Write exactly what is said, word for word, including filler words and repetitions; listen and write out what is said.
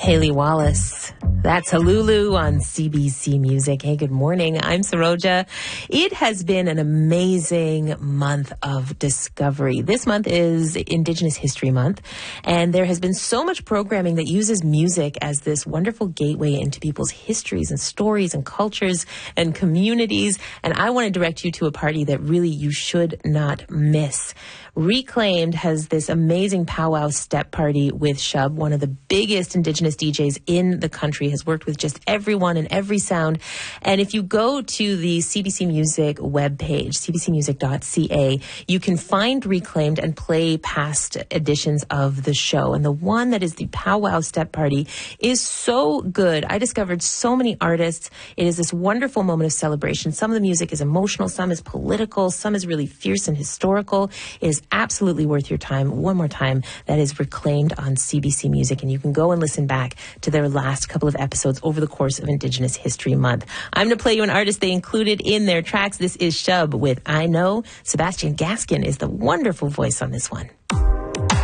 Haley Wallace. That's Halulu on C B C Music. Hey, good morning. I'm Saroja. It has been an amazing month of discovery. This month is Indigenous History Month, and there has been so much programming that uses music as this wonderful gateway into people's histories and stories and cultures and communities. And I want to direct you to a party that really you should not miss. Reclaimed has this amazing powwow step party with Shub, one of the biggest Indigenous D Js in the country, has worked with just everyone and every sound. And if you go to the C B C Music webpage, c b c music dot c a, you can find Reclaimed and play past editions of the show. And the one that is the powwow step party is so good. I discovered so many artists. It is this wonderful moment of celebration. Some of the music is emotional, some is political, some is really fierce and historical. It is absolutely worth your time. One more time, that is Reclaimed on C B C Music, and you can go and listen back to their last couple of episodes over the course of Indigenous History Month. I'm going to play you an artist they included in their tracks. This is Shub with I Know. Sebastian Gaskin is the wonderful voice on this one.